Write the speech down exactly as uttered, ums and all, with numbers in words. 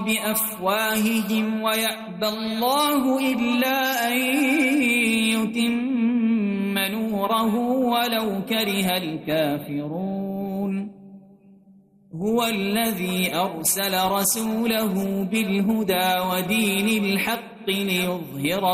بأفواههم ويأبى الله إلا أن يتم نوره ولو كره الكافرون هو الذي أرسل رسوله بالهدى ودين الحق ليظهره